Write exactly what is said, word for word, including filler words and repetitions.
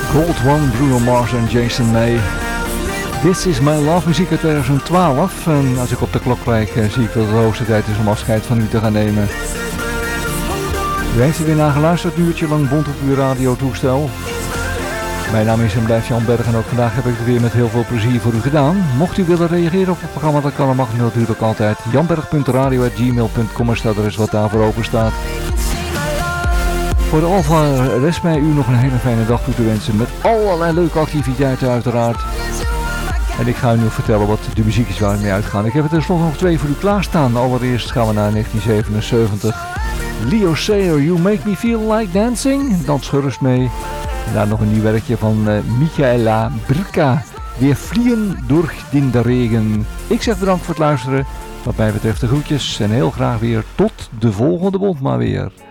Cold One, Bruno Mars en Jason May. This is My Love, muziek uit twintig twaalf. En als ik op de klok kijk, zie ik dat het de hoogste tijd is om afscheid van u te gaan nemen. U heeft er weer naar geluisterd, een uurtje lang bond op uw radiotoestel. Mijn naam is en blijft Jan Berg en ook vandaag heb ik het weer met heel veel plezier voor u gedaan. Mocht u willen reageren op het programma, dan kan dat mag natuurlijk altijd janberg punt radio at gmail punt com is het adres wat daarvoor open staat. Voor de Alfa rest mij u nog een hele fijne dag toe te wensen met allerlei leuke activiteiten uiteraard. En ik ga u nu vertellen wat de muziek is waar we mee uitgaan. Ik heb er tenslotte nog twee voor u klaarstaan. Allereerst gaan we naar negentien zevenenzeventig. Leo Sayer, You Make Me Feel Like Dancing. Dans gerust mee. En daar nog een nieuw werkje van uh, Michaela Brka. Weer vliegen door in de regen. Ik zeg bedankt voor het luisteren. Wat mij betreft de groetjes. En heel graag weer tot de volgende bond maar weer.